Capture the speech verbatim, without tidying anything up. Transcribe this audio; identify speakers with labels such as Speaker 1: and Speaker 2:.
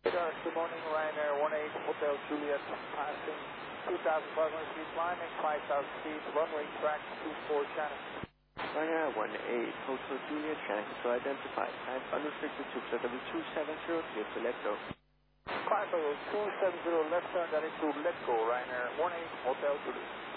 Speaker 1: Good morning, Ryanair one eight Hotel Juliet, passing two thousand five hundred feet climbing, five thousand feet, runway track two four channel.
Speaker 2: Ryanair one eight Hotel Juliet, channel control identified, and unrestricted to level two seven zero, clear to let go.
Speaker 1: Climb level two seven zero, left turn, that is to let go, Ryanair one eight Hotel Juliet.